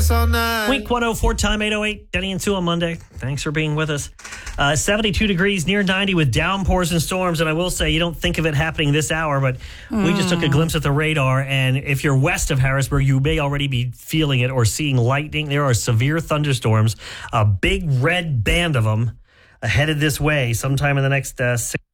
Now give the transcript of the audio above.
us all night. Week 104, time 808. Denny and Sue on Monday. Thanks for being with us. 72 degrees, near 90 with downpours and storms. And I will say, you don't think of it happening this hour, but we just took a glimpse at the radar. And if you're west of Harrisburg, you may already be feeling it or seeing lightning. There are severe thunderstorms, a big red band of them headed this way sometime in the next 6